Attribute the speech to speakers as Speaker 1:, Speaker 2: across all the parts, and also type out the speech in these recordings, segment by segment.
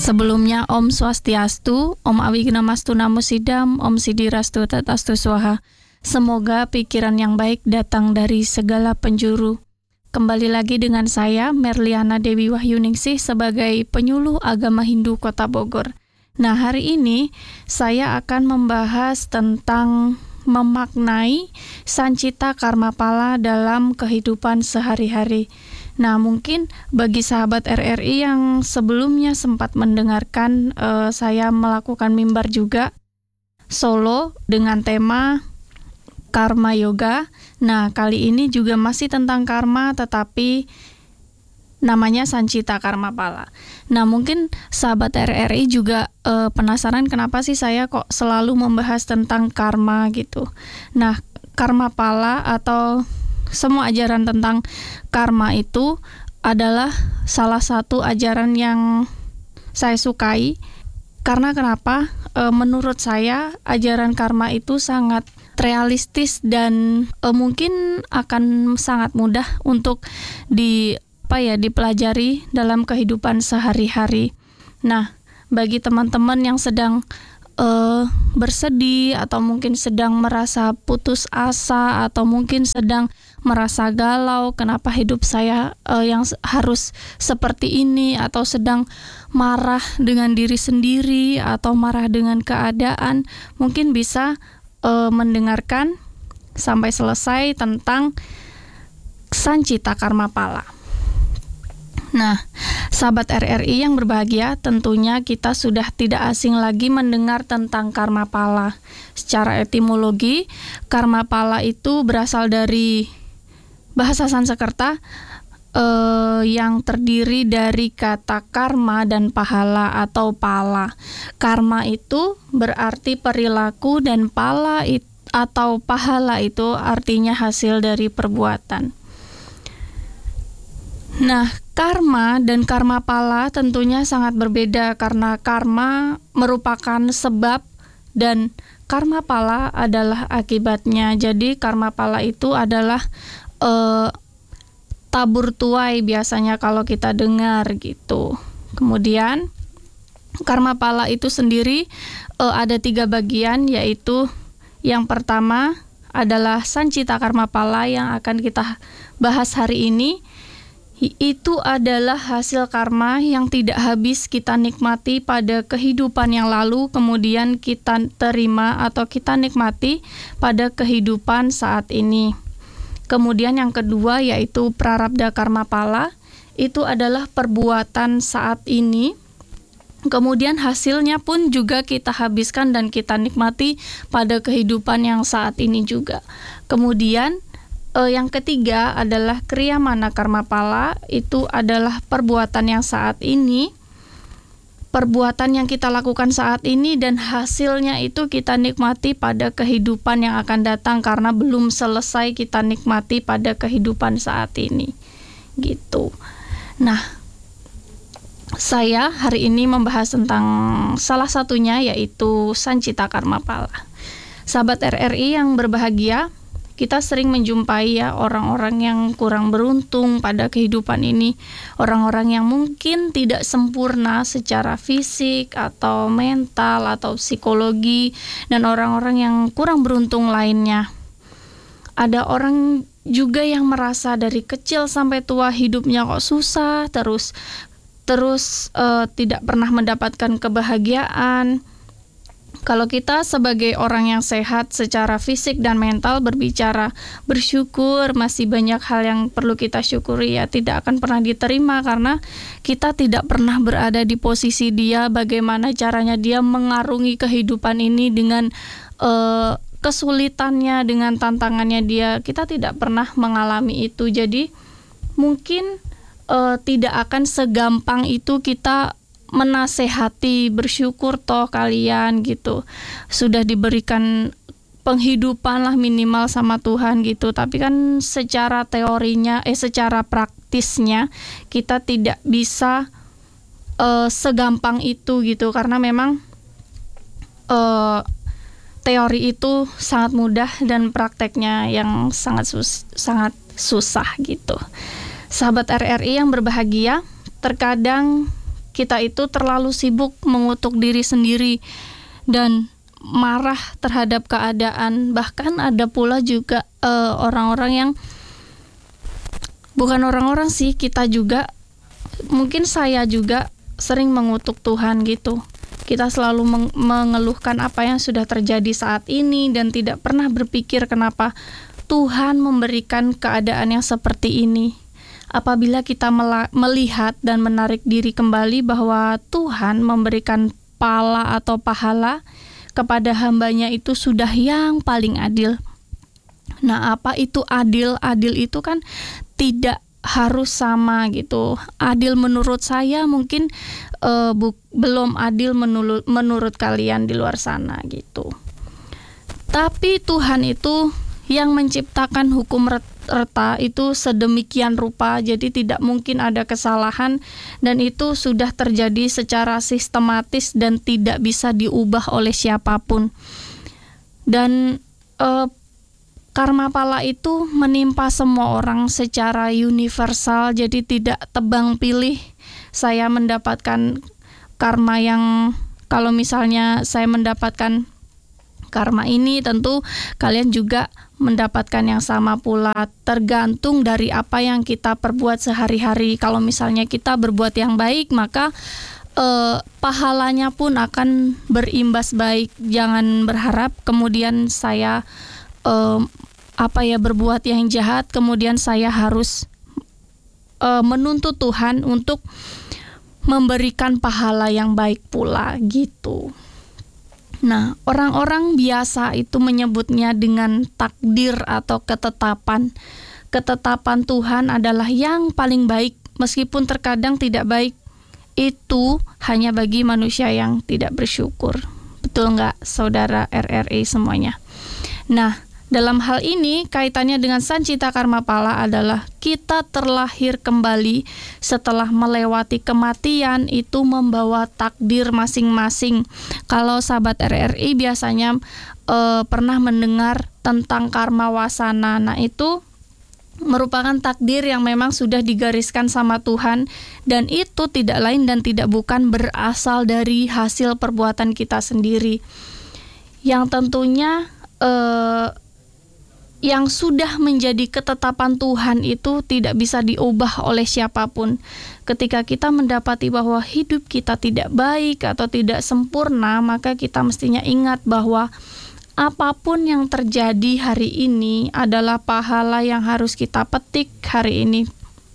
Speaker 1: Sebelumnya Om Swastiastu, Om Awignamastu Namo Sidam, Om Sidirastu Tatastu Swaha. Semoga pikiran yang baik datang dari segala penjuru. Kembali lagi dengan saya, Merliana Dewi Wahyuningsih, sebagai penyuluh agama Hindu Kota Bogor. Nah, hari ini saya akan membahas tentang memaknai sancita karma pala dalam kehidupan sehari-hari. Nah, mungkin bagi sahabat RRI yang sebelumnya sempat mendengarkan saya melakukan mimbar juga solo dengan tema Karma Yoga. Nah, kali ini juga masih tentang karma, tetapi namanya sancita karma pala. Nah, mungkin sahabat RRI juga penasaran kenapa sih saya kok selalu membahas tentang karma gitu. Nah, karma pala atau semua ajaran tentang karma itu adalah salah satu ajaran yang saya sukai. Karena kenapa? Menurut saya ajaran karma itu sangat realistis dan mungkin akan sangat mudah untuk dipelajari dalam kehidupan sehari-hari. Nah, bagi teman-teman yang sedang bersedih atau mungkin sedang merasa putus asa atau mungkin sedang merasa galau, kenapa hidup saya yang harus seperti ini, atau sedang marah dengan diri sendiri atau marah dengan keadaan, mungkin bisa mendengarkan sampai selesai tentang sancita karma pala. Nah, sahabat RRI yang berbahagia, tentunya kita sudah tidak asing lagi mendengar tentang karma pala. Secara etimologi, karma pala itu berasal dari bahasa Sanskerta yang terdiri dari kata karma dan pahala atau pala. Karma itu berarti perilaku dan pala atau pahala itu artinya hasil dari perbuatan. Nah, karma dan karma pala tentunya sangat berbeda karena karma merupakan sebab dan karma pala adalah akibatnya. Jadi karma pala itu adalah tabur tuai biasanya kalau kita dengar gitu. Kemudian karma pala itu sendiri ada 3 bagian, yaitu yang pertama adalah sancita karma pala yang akan kita bahas hari ini. Itu adalah hasil karma yang tidak habis kita nikmati pada kehidupan yang lalu, kemudian kita terima atau kita nikmati pada kehidupan saat ini. Kemudian yang kedua yaitu prarabdha karma pala, itu adalah perbuatan saat ini. Kemudian hasilnya pun juga kita habiskan dan kita nikmati pada kehidupan yang saat ini juga. Kemudian yang ketiga adalah kriyamana karma pala, itu adalah perbuatan yang saat ini, perbuatan yang kita lakukan saat ini dan hasilnya itu kita nikmati pada kehidupan yang akan datang karena belum selesai kita nikmati pada kehidupan saat ini gitu. Nah, saya hari ini membahas tentang salah satunya yaitu sancita karma pala. Sahabat RRI yang berbahagia, kita sering menjumpai ya orang-orang yang kurang beruntung pada kehidupan ini, orang-orang yang mungkin tidak sempurna secara fisik atau mental atau psikologi, dan orang-orang yang kurang beruntung lainnya. Ada orang juga yang merasa dari kecil sampai tua hidupnya kok susah, terus tidak pernah mendapatkan kebahagiaan. Kalau kita sebagai orang yang sehat secara fisik dan mental berbicara bersyukur, masih banyak hal yang perlu kita syukuri, ya tidak akan pernah diterima karena kita tidak pernah berada di posisi dia, bagaimana caranya dia mengarungi kehidupan ini dengan kesulitannya, dengan tantangannya dia. Kita tidak pernah mengalami itu, jadi mungkin tidak akan segampang itu kita menasehati, bersyukur toh kalian gitu sudah diberikan penghidupan lah minimal sama Tuhan gitu. Tapi kan secara teorinya secara praktisnya kita tidak bisa segampang itu gitu, karena memang teori itu sangat mudah dan prakteknya yang sangat susah gitu. Sahabat RRI yang berbahagia, terkadang kita itu terlalu sibuk mengutuk diri sendiri dan marah terhadap keadaan. Bahkan ada pula juga orang-orang yang bukan orang-orang sih, kita juga, mungkin saya juga sering mengutuk Tuhan gitu. Kita selalu mengeluhkan apa yang sudah terjadi saat ini dan tidak pernah berpikir kenapa Tuhan memberikan keadaan yang seperti ini. Apabila kita melihat dan menarik diri kembali bahwa Tuhan memberikan pala atau pahala kepada hambanya, itu sudah yang paling adil. Nah, apa itu adil? Adil itu kan tidak harus sama gitu. Adil menurut saya mungkin belum adil menurut kalian di luar sana gitu. Tapi Tuhan itu yang menciptakan hukum reta itu sedemikian rupa, jadi tidak mungkin ada kesalahan, dan itu sudah terjadi secara sistematis dan tidak bisa diubah oleh siapapun. Dan karma pala itu menimpa semua orang secara universal, jadi tidak tebang pilih. Saya mendapatkan karma yang, kalau misalnya saya mendapatkan karma ini, tentu kalian juga mendapatkan yang sama pula, tergantung dari apa yang kita perbuat sehari-hari. Kalau misalnya kita berbuat yang baik, maka pahalanya pun akan berimbas baik. Jangan berharap kemudian saya berbuat yang jahat, kemudian saya harus menuntut Tuhan untuk memberikan pahala yang baik pula gitu. Nah, orang-orang biasa itu menyebutnya dengan takdir atau ketetapan. Ketetapan Tuhan adalah yang paling baik, meskipun terkadang tidak baik. Itu hanya bagi manusia yang tidak bersyukur. Betul nggak, saudara RRI semuanya? Nah, dalam hal ini kaitannya dengan sancita karma pala adalah kita terlahir kembali setelah melewati kematian, itu membawa takdir masing-masing. Kalau sahabat RRI biasanya pernah mendengar tentang karma wasana. Nah, itu merupakan takdir yang memang sudah digariskan sama Tuhan, dan itu tidak lain dan tidak bukan berasal dari hasil perbuatan kita sendiri. Yang tentunya yang sudah menjadi ketetapan Tuhan itu tidak bisa diubah oleh siapapun. Ketika kita mendapati bahwa hidup kita tidak baik atau tidak sempurna, maka kita mestinya ingat bahwa apapun yang terjadi hari ini adalah pahala yang harus kita petik hari ini.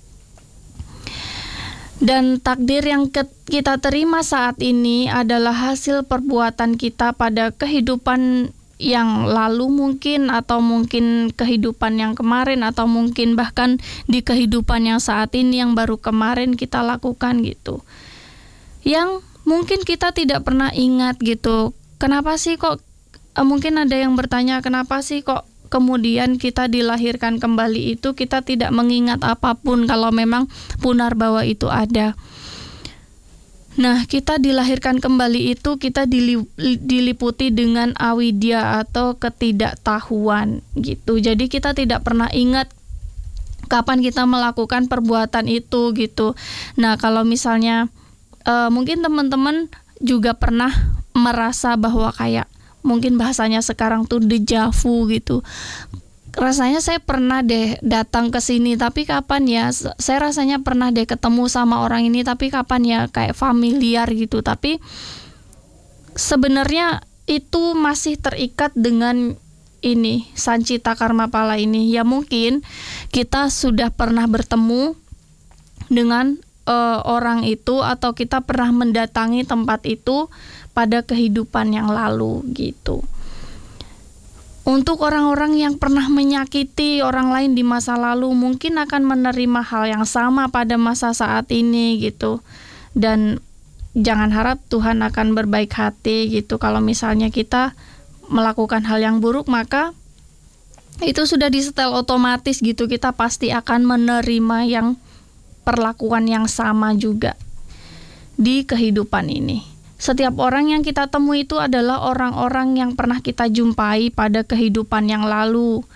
Speaker 1: Dan takdir yang kita terima saat ini adalah hasil perbuatan kita pada kehidupan yang lalu mungkin, atau mungkin kehidupan yang kemarin, atau mungkin bahkan di kehidupan yang saat ini yang baru kemarin kita lakukan gitu. Yang mungkin kita tidak pernah ingat gitu. Kenapa sih kok, mungkin ada yang bertanya, kenapa sih kok kemudian kita dilahirkan kembali itu kita tidak mengingat apapun kalau memang punarbawa itu ada. Nah, kita dilahirkan kembali itu kita diliputi dengan awidya atau ketidaktahuan gitu. Jadi kita tidak pernah ingat kapan kita melakukan perbuatan itu gitu. Nah, kalau misalnya mungkin teman-teman juga pernah merasa bahwa kayak mungkin bahasanya sekarang tuh deja vu gitu. Rasanya saya pernah deh datang ke sini, tapi kapan ya? Saya rasanya pernah deh ketemu sama orang ini, tapi kapan ya? Kayak familiar gitu. Tapi sebenarnya itu masih terikat dengan ini, sancita karma pala ini. Ya mungkin kita sudah pernah bertemu dengan orang itu, atau kita pernah mendatangi tempat itu pada kehidupan yang lalu gitu. Untuk orang-orang yang pernah menyakiti orang lain di masa lalu, mungkin akan menerima hal yang sama pada masa saat ini gitu. Dan jangan harap Tuhan akan berbaik hati gitu. Kalau misalnya kita melakukan hal yang buruk, maka itu sudah disetel otomatis gitu. Kita pasti akan menerima yang perlakuan yang sama juga di kehidupan ini. Setiap orang yang kita temui itu adalah orang-orang yang pernah kita jumpai pada kehidupan yang lalu.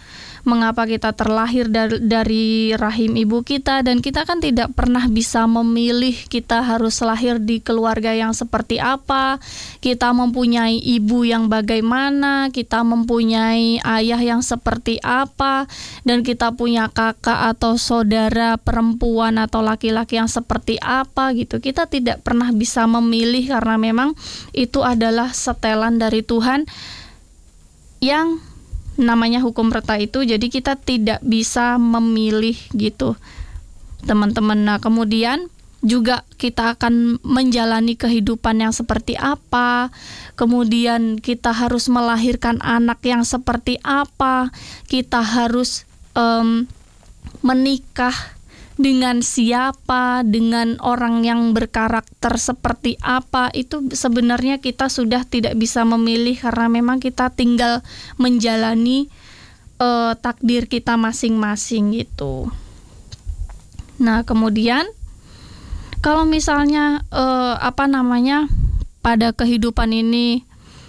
Speaker 1: mengapa kita terlahir dari rahim ibu kita, dan kita kan tidak pernah bisa memilih kita harus lahir di keluarga yang seperti apa, kita mempunyai ibu yang bagaimana, kita mempunyai ayah yang seperti apa, dan kita punya kakak atau saudara perempuan atau laki-laki yang seperti apa gitu. Kita tidak pernah bisa memilih karena memang itu adalah setelan dari Tuhan yang namanya hukum reta itu, jadi kita tidak bisa memilih gitu teman-teman. Nah kemudian juga kita akan menjalani kehidupan yang seperti apa, kemudian kita harus melahirkan anak yang seperti apa, kita harus menikah dengan siapa, dengan orang yang berkarakter seperti apa, itu sebenarnya kita sudah tidak bisa memilih karena memang kita tinggal menjalani takdir kita masing-masing gitu. Nah kemudian kalau misalnya pada kehidupan ini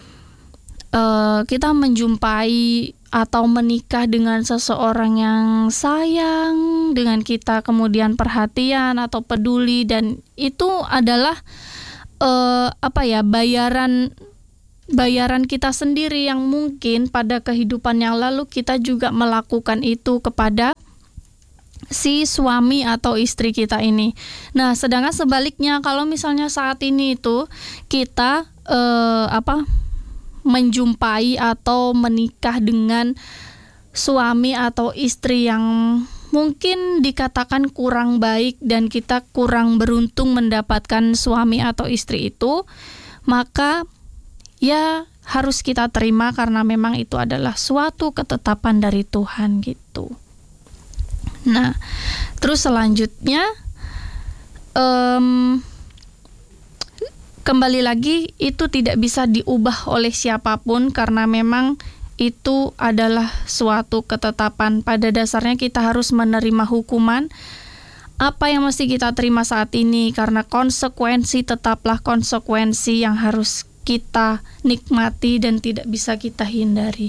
Speaker 1: kita menjumpai atau menikah dengan seseorang yang sayang dengan kita, kemudian perhatian atau peduli, dan itu adalah bayaran kita sendiri yang mungkin pada kehidupan yang lalu kita juga melakukan itu kepada si suami atau istri kita ini. Nah, sedangkan sebaliknya kalau misalnya saat ini itu kita menjumpai atau menikah dengan suami atau istri yang mungkin dikatakan kurang baik dan kita kurang beruntung mendapatkan suami atau istri itu, maka ya harus kita terima karena memang itu adalah suatu ketetapan dari Tuhan gitu. Nah, terus selanjutnya kembali lagi, itu tidak bisa diubah oleh siapapun karena memang itu adalah suatu ketetapan. Pada dasarnya kita harus menerima hukuman. Apa yang mesti kita terima saat ini, karena konsekuensi tetaplah konsekuensi yang harus kita nikmati dan tidak bisa kita hindari.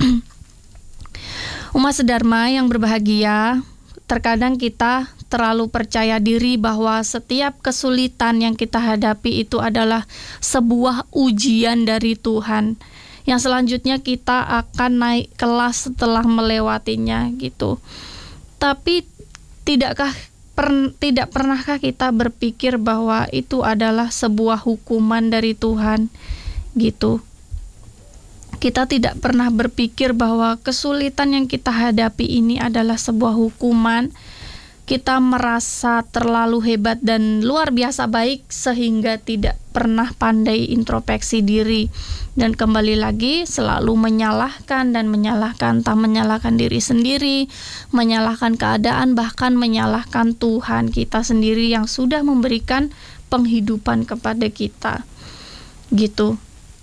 Speaker 1: Umat sedharma yang berbahagia, terkadang kita terlalu percaya diri bahwa setiap kesulitan yang kita hadapi itu adalah sebuah ujian dari Tuhan, yang selanjutnya kita akan naik kelas setelah melewatinya gitu. Tapi tidak pernahkah kita berpikir bahwa itu adalah sebuah hukuman dari Tuhan gitu? Kita tidak pernah berpikir bahwa kesulitan yang kita hadapi ini adalah sebuah hukuman. Kita merasa terlalu hebat dan luar biasa baik sehingga tidak pernah pandai introspeksi diri, dan kembali lagi selalu menyalahkan, entah menyalahkan diri sendiri, menyalahkan keadaan, bahkan menyalahkan Tuhan kita sendiri yang sudah memberikan penghidupan kepada kita gitu.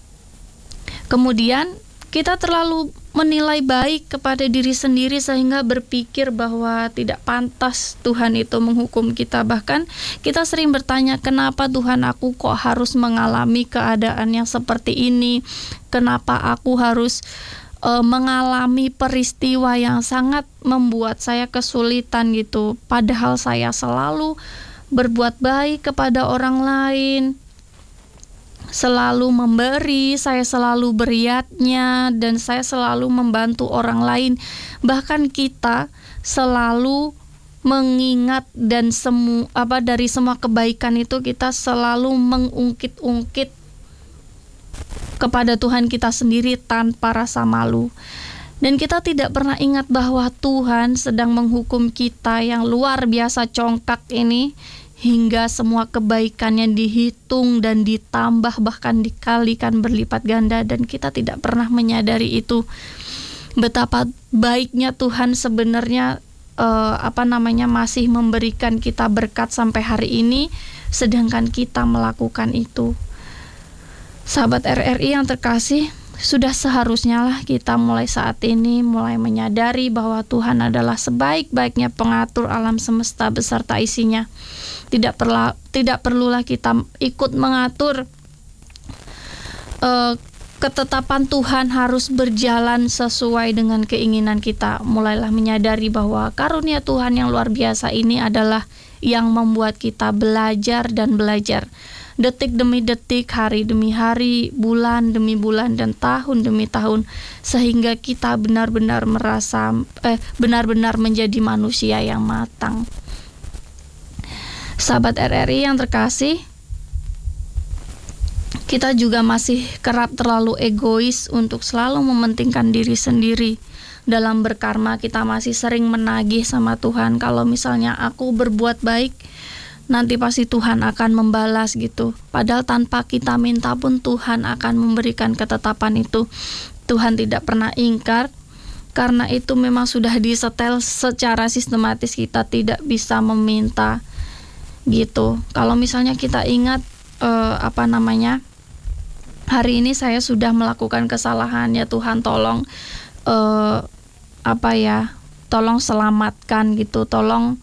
Speaker 1: Kemudian kita terlalu menilai baik kepada diri sendiri sehingga berpikir bahwa tidak pantas Tuhan itu menghukum kita. Bahkan kita sering bertanya, kenapa Tuhan aku kok harus mengalami keadaan yang seperti ini? Kenapa aku harus mengalami peristiwa yang sangat membuat saya kesulitan gitu? Padahal saya selalu berbuat baik kepada orang lain, selalu memberi, saya selalu beriatnya, dan saya selalu membantu orang lain. Bahkan kita selalu mengingat dan dari semua kebaikan itu kita selalu mengungkit-ungkit kepada Tuhan kita sendiri tanpa rasa malu. Dan kita tidak pernah ingat bahwa Tuhan sedang menghukum kita yang luar biasa congkak ini, hingga semua kebaikannya dihitung dan ditambah, bahkan dikalikan berlipat ganda, dan kita tidak pernah menyadari itu. Betapa baiknya Tuhan sebenarnya masih memberikan kita berkat sampai hari ini, sedangkan kita melakukan itu. Sahabat RRI yang terkasih, sudah seharusnya lah kita mulai saat ini mulai menyadari bahwa Tuhan adalah sebaik-baiknya pengatur alam semesta beserta isinya. Tidak perlulah kita ikut mengatur ketetapan Tuhan harus berjalan sesuai dengan keinginan kita. Mulailah menyadari bahwa karunia Tuhan yang luar biasa ini adalah yang membuat kita belajar dan belajar. Detik demi detik, hari demi hari, bulan demi bulan, dan tahun demi tahun, sehingga kita benar-benar benar-benar menjadi manusia yang matang. Sahabat RRI yang terkasih, kita juga masih kerap terlalu egois untuk selalu mementingkan diri sendiri. Dalam berkarma, kita masih sering menagih sama Tuhan, kalau misalnya aku berbuat baik, nanti pasti Tuhan akan membalas gitu. Padahal tanpa kita minta pun Tuhan akan memberikan ketetapan itu. Tuhan tidak pernah ingkar, karena itu memang sudah disetel secara sistematis, kita tidak bisa meminta gitu. Kalau misalnya kita ingat hari ini saya sudah melakukan kesalahan, ya Tuhan tolong tolong selamatkan gitu, tolong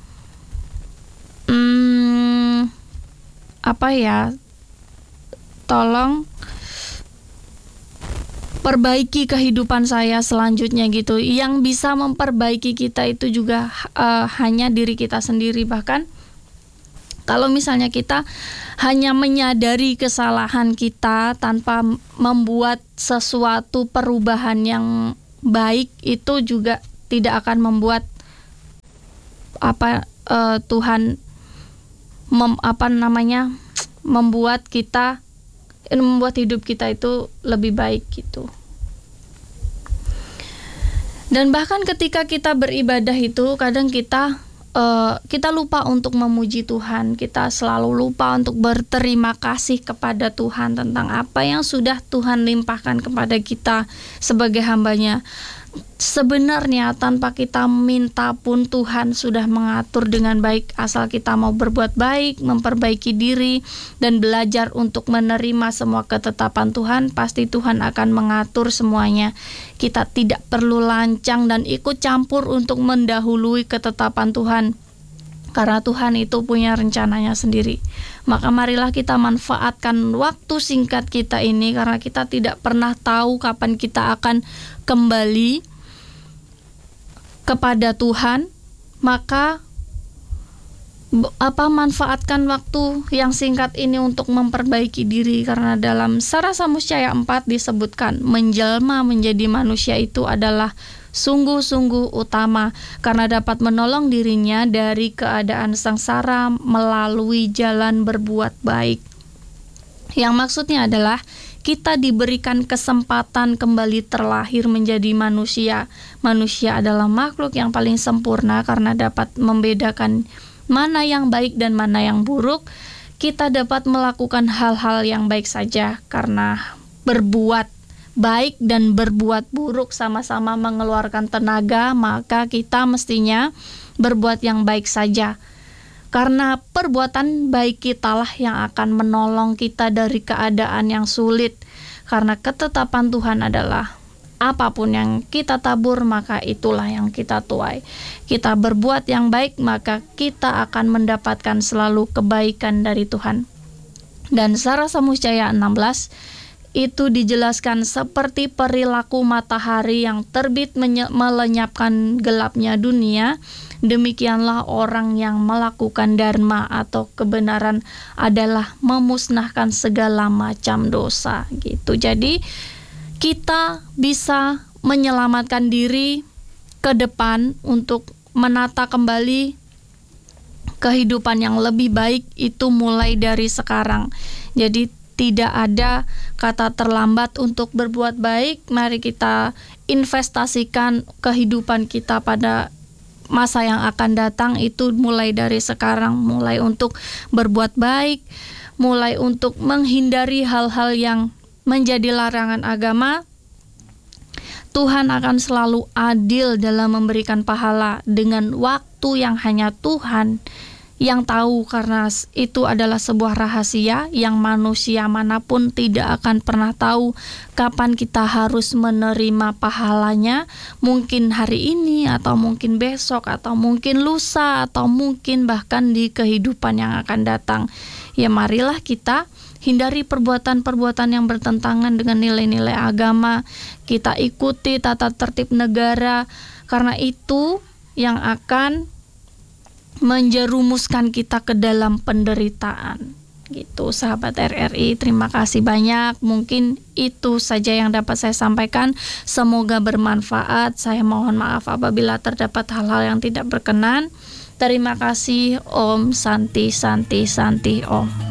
Speaker 1: tolong perbaiki kehidupan saya selanjutnya gitu. Yang bisa memperbaiki kita itu juga hanya diri kita sendiri. Bahkan kalau misalnya kita hanya menyadari kesalahan kita tanpa membuat sesuatu perubahan yang baik, itu juga tidak akan membuat Tuhan membuat hidup kita itu lebih baik gitu. Dan bahkan ketika kita beribadah itu, kadang kita lupa untuk memuji Tuhan. Kita selalu lupa untuk berterima kasih kepada Tuhan tentang apa yang sudah Tuhan limpahkan kepada kita sebagai hamba-Nya. Sebenarnya tanpa kita minta pun Tuhan sudah mengatur dengan baik, asal kita mau berbuat baik, memperbaiki diri, dan belajar untuk menerima semua ketetapan Tuhan. Pasti Tuhan akan mengatur semuanya. Kita tidak perlu lancang dan ikut campur untuk mendahului ketetapan Tuhan, karena Tuhan itu punya rencananya sendiri. Maka marilah kita manfaatkan waktu singkat kita ini, karena kita tidak pernah tahu kapan kita akan kembali kepada Tuhan. Maka manfaatkan waktu yang singkat ini untuk memperbaiki diri, karena dalam Sarasa Muscaya 4 disebutkan menjelma menjadi manusia itu adalah sungguh-sungguh utama, karena dapat menolong dirinya dari keadaan sengsara melalui jalan berbuat baik. Yang maksudnya adalah kita diberikan kesempatan kembali terlahir menjadi manusia. Manusia adalah makhluk yang paling sempurna karena dapat membedakan mana yang baik dan mana yang buruk. Kita dapat melakukan hal-hal yang baik saja, karena berbuat baik dan berbuat buruk sama-sama mengeluarkan tenaga, maka kita mestinya berbuat yang baik saja. Karena perbuatan baik kitalah yang akan menolong kita dari keadaan yang sulit. Karena ketetapan Tuhan adalah apapun yang kita tabur, maka itulah yang kita tuai. Kita berbuat yang baik, maka kita akan mendapatkan selalu kebaikan dari Tuhan. Dan Sarasa Muscaya 16 itu dijelaskan seperti perilaku matahari yang terbit melenyapkan gelapnya dunia. Demikianlah orang yang melakukan dharma atau kebenaran adalah memusnahkan segala macam dosa gitu. Jadi kita bisa menyelamatkan diri ke depan untuk menata kembali kehidupan yang lebih baik itu mulai dari sekarang. Jadi tidak ada kata terlambat untuk berbuat baik. Mari kita investasikan kehidupan kita pada masa yang akan datang, itu mulai dari sekarang, mulai untuk berbuat baik, mulai untuk menghindari hal-hal yang menjadi larangan agama. Tuhan akan selalu adil dalam memberikan pahala dengan waktu yang hanya Tuhan yang tahu, karena itu adalah sebuah rahasia yang manusia manapun tidak akan pernah tahu kapan kita harus menerima pahalanya. Mungkin hari ini, atau mungkin besok, atau mungkin lusa, atau mungkin bahkan di kehidupan yang akan datang. Ya marilah kita hindari perbuatan-perbuatan yang bertentangan dengan nilai-nilai agama. Kita ikuti tata tertib negara, karena itu yang akan menjerumuskan kita ke dalam penderitaan. Gitu sahabat RRI, terima kasih banyak. Mungkin itu saja yang dapat saya sampaikan. Semoga bermanfaat. Saya mohon maaf apabila terdapat hal-hal yang tidak berkenan. Terima kasih. Om Santi Santi Santi Om.